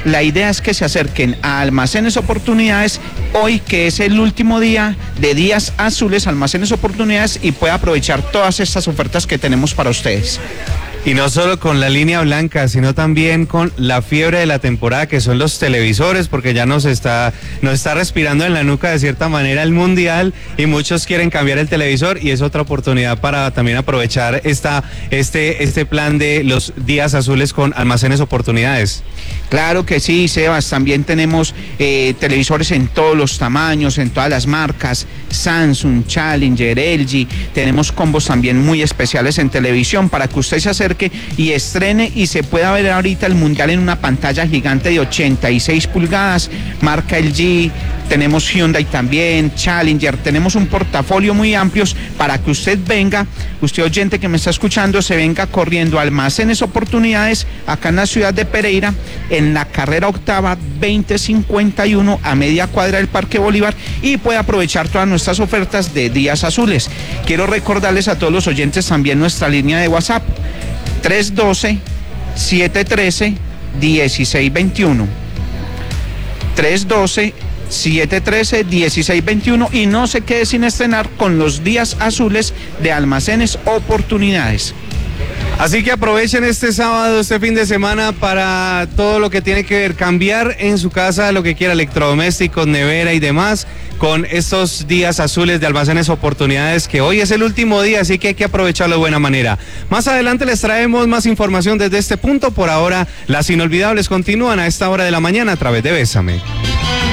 La idea es que se acerquen a Almacenes Oportunidades hoy, que es el último día de días azules, Almacenes Oportunidades, y pueda aprovechar todas estas ofertas que tenemos para ustedes. Y no solo con la línea blanca, sino también con la fiebre de la temporada, que son los televisores, porque ya nos está respirando en la nuca de cierta manera el mundial, y muchos quieren cambiar el televisor, y es otra oportunidad para también aprovechar este plan de los días azules con Almacenes Oportunidades. Claro que sí, Sebas, también tenemos televisores en todos los tamaños, en todas las marcas, Samsung, Challenger, LG, tenemos combos también muy especiales en televisión para que usted se acerque y estrene y se pueda ver ahorita el mundial en una pantalla gigante de 86 pulgadas, marca LG, tenemos Hyundai también, Challenger, tenemos un portafolio muy amplio para que usted venga, usted oyente que me está escuchando, se venga corriendo a Almacenes Oportunidades acá en la ciudad de Pereira, en la carrera octava 2051 a media cuadra del Parque Bolívar, y puede aprovechar todas nuestras ofertas de días azules. Quiero recordarles a todos los oyentes también nuestra línea de WhatsApp 312-713-1621 312-713-1621, y no se quede sin estrenar con los días azules de Almacenes Oportunidades. Así que aprovechen este sábado, este fin de semana, para todo lo que tiene que ver, cambiar en su casa lo que quiera, electrodomésticos, nevera y demás, con estos días azules de Almacenes Oportunidades, que hoy es el último día, así que hay que aprovecharlo de buena manera. Más adelante les traemos más información desde este punto. Por ahora, las inolvidables continúan a esta hora de la mañana a través de Bésame.